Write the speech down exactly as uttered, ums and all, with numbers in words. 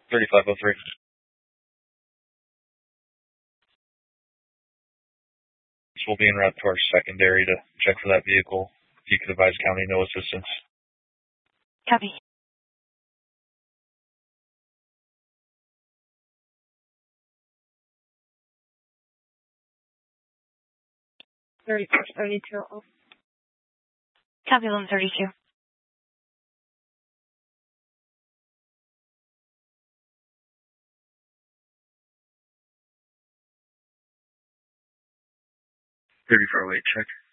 thirty-five oh three. This will be en route to our secondary to check for that vehicle. If you could advise county no assistance. Copy. thirty-four seventy-two. Copy one thirty-two. thirty-four oh eight, check.